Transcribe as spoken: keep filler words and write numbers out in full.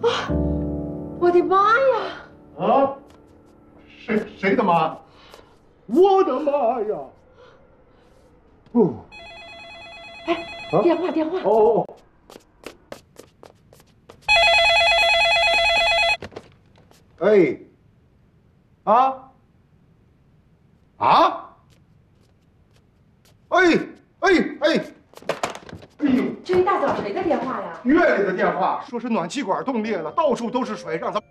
啊！我的妈呀！ 啊？谁谁的妈？我的妈呀！哦， 哎，啊、电话电话。 哦。哎。啊？啊？哎哎哎！哎呦！ 这一大早谁的电话呀？ 院里的电话，说是暖气管冻裂了，到处都是水，让他